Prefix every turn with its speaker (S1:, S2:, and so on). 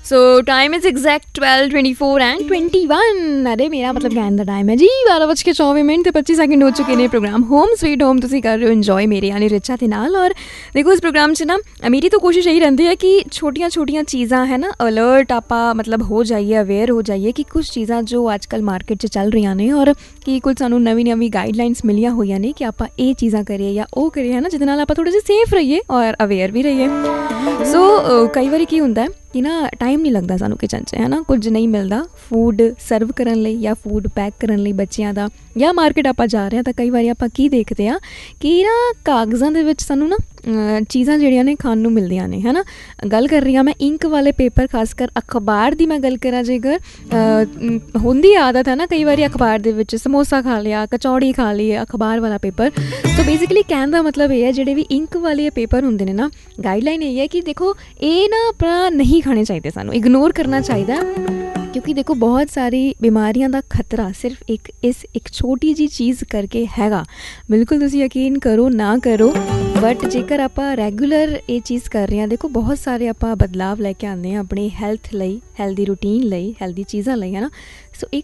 S1: So time is exact 12:24 and 21। अरे मेरा मतलब कहने का टाइम है जी 12:24 ਤੇ 25 ਸੈਕਿੰਡ ਹੋ ਚੁੱਕੇ ਨੇ। ਪ੍ਰੋਗਰਾਮ ਹੋਮ ਸਵੀਟ ਹੋਮ ਤੁਸੀਂ ਕਰ ਰਹੇ ਹੋ ਇੰਜੋਏ ਮੇਰੇ यानी रिचा ਦੇ ਨਾਲ। और देखो इस प्रोग्राम 'ਚ ना मेरी तो कोशिश यही रहती है कि छोटियां छोटियां चीज़ां है ना अलर्ट ਆਪਾਂ मतलब हो जाइए अवेयर हो जाइए कि कुछ चीज़ां जो अजकल मार्केट 'ਚ ਚੱਲ ਰਹੀਆਂ ਨੇ और कि कुछ ਸਾਨੂੰ ਨਵੀਂ गाइडलाइनस ਮਿਲੀਆਂ ਹੋਈਆਂ ਨੇ ਕਿ ਆਪਾਂ ਇਹ ਚੀਜ਼ਾਂ ਕਰੀਏ ਜਾਂ ਉਹ ਕਰੀਏ ਹੈ ਨਾ ਜਿਹਦੇ ਨਾਲ ਆਪਾਂ ਥੋੜ੍ਹੇ ਜਿਹੇ ਸੇਫ ਰਹੀਏ ਔਰ ਅਵੇਅਰ ਵੀ ਰਹੀਏ। ਸੋ ਕਈ ਵਾਰੀ ਕੀ ਹੁੰਦਾ ਕਿ ਨਾ ਟਾਈਮ ਨਹੀਂ ਲੱਗਦਾ ਸਾਨੂੰ ਕਿਚਨ 'ਚ ਹੈ ਨਾ, ਕੁਝ ਨਹੀਂ ਮਿਲਦਾ ਫੂਡ ਸਰਵ ਕਰਨ ਲਈ ਜਾਂ ਫੂਡ ਪੈਕ ਕਰਨ ਲਈ ਬੱਚਿਆਂ ਦਾ, ਜਾਂ ਮਾਰਕੀਟ ਆਪਾਂ ਜਾ ਰਹੇ ਹਾਂ ਤਾਂ ਕਈ ਵਾਰੀ ਆਪਾਂ ਕੀ ਦੇਖਦੇ ਹਾਂ ਕਿ ਨਾ ਕਾਗਜ਼ਾਂ ਦੇ ਵਿੱਚ ਸਾਨੂੰ ਨਾ ਚੀਜ਼ਾਂ ਜਿਹੜੀਆਂ ਨੇ ਖਾਣ ਨੂੰ ਮਿਲਦੀਆਂ ਨੇ ਹੈ ਨਾ। ਗੱਲ ਕਰ ਰਹੀ ਹਾਂ ਮੈਂ ਇੰਕ ਵਾਲੇ ਪੇਪਰ, ਖਾਸ ਕਰ ਅਖਬਾਰ ਦੀ ਮੈਂ ਗੱਲ ਕਰਾਂ ਜੇਕਰ ਹੁੰਦੀ ਆਦਤ ਹੈ ਨਾ ਕਈ ਵਾਰੀ ਅਖਬਾਰ ਦੇ ਵਿੱਚ ਸਮੋਸਾ ਖਾ ਲਿਆ, ਕਚੌੜੀ ਖਾ ਲਈ, ਅਖਬਾਰ ਵਾਲਾ ਪੇਪਰ। ਸੋ ਬੇਸਿਕਲੀ ਕਹਿਣ ਦਾ ਮਤਲਬ ਇਹ ਹੈ ਜਿਹੜੇ ਵੀ ਇੰਕ ਵਾਲੇ ਪੇਪਰ ਹੁੰਦੇ ਨੇ ਨਾ, ਗਾਈਡਲਾਈਨ ਇਹ ਹੈ ਕਿ ਦੇਖੋ ਇਹ ਨਾ ਆਪਣਾ ਨਹੀਂ ਖਾਣੇ ਚਾਹੀਦੇ, ਸਾਨੂੰ ਇਗਨੋਰ ਕਰਨਾ ਚਾਹੀਦਾ ਕਿਉਂਕਿ ਦੇਖੋ ਬਹੁਤ ਸਾਰੀ ਬਿਮਾਰੀਆਂ ਦਾ ਖਤਰਾ ਸਿਰਫ ਇੱਕ ਛੋਟੀ ਜਿਹੀ ਚੀਜ਼ ਕਰਕੇ ਹੈਗਾ। ਬਿਲਕੁਲ ਤੁਸੀਂ ਯਕੀਨ ਕਰੋ ਨਾ ਕਰੋ, ਬਟ ਜੇਕਰ ਆਪਾਂ ਰੈਗੂਲਰ ਇਹ ਚੀਜ਼ ਕਰ ਰਹੇ ਹਾਂ, ਦੇਖੋ ਬਹੁਤ ਸਾਰੇ ਆਪਾਂ ਬਦਲਾਵ ਲੈ ਕੇ ਆਉਂਦੇ ਹਾਂ ਆਪਣੀ ਹੈਲਥ ਲਈ, ਹੈਲਦੀ ਰੂਟੀਨ ਲਈ, ਹੈਲਦੀ ਚੀਜ਼ਾਂ ਲਈ ਹੈ ਨਾ। ਸੋ ਇੱਕ